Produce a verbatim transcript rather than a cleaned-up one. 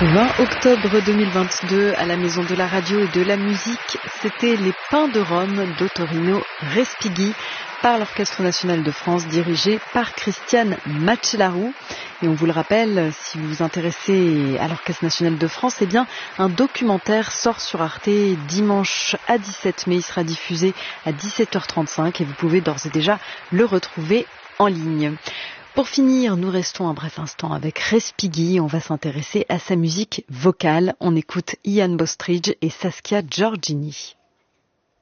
vingt octobre deux mille vingt-deux, à la Maison de la Radio et de la Musique, c'était Les Pins de Rome d'Ottorino Respighi par l'Orchestre National de France, dirigé par Christiane Macellaro. Et on vous le rappelle, si vous vous intéressez à l'Orchestre National de France, eh bien, un documentaire sort sur Arte dimanche à dix-sept mai. Il sera diffusé à dix-sept heures trente-cinq et vous pouvez d'ores et déjà le retrouver en ligne. Pour finir, nous restons un bref instant avec Respighi. On va s'intéresser à sa musique vocale. On écoute Ian Bostridge et Saskia Giorgini.